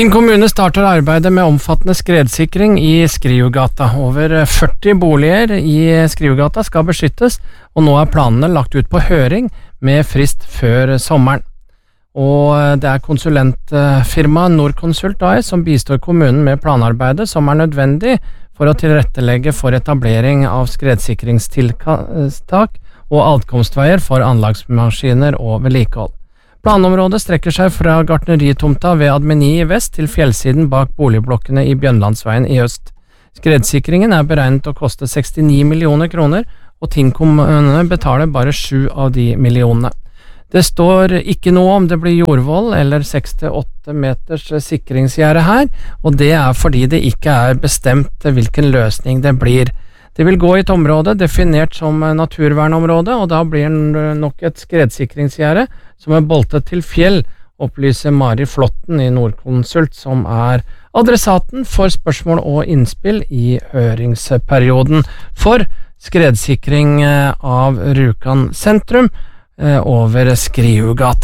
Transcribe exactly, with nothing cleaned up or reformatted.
Tinn kommune starter arbeidet med omfattende skredsikring i Skriugata. Over førti boliger i Skriugata skal beskyttes, og nå er planene lagt ut på høring med frist før sommeren. Og det er konsulentfirma Norconsult A S som bistår kommunen med planarbeidet som er nødvendig for å tilrettelegge for etablering av skredsikringstiltak og adkomstveier for anlagsmaskiner og vedlikehold. Planområdet strekker seg fra gartneritomta ved Admeni i vest til fjellsiden bak boligblokkene i Bjønlandsveien i øst. Skredsikringen er beregnet å koste sekstini millioner kroner, og Tinn kommune betaler bare sju av de millionene. Det står ikke noe om det blir jordvoll eller seks til åtte meters sikringsgjerde her, og det er fordi det ikke er bestemt hvilken løsning det blir. Det vil gå i et område definert som naturvernområde, og da blir det nok et skredsikringsgjerde som er boltet til fjell, opplyser Mari Flotten i Norconsult, som er adressaten for spørsmål og innspill i høringsperioden for skredsikring av Rjukan sentrum over Skriugata.